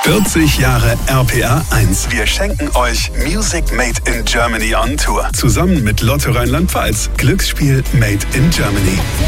40 Jahre RPR 1. Wir schenken euch Music Made in Germany on Tour. Zusammen mit Lotto Rheinland-Pfalz. Glücksspiel Made in Germany.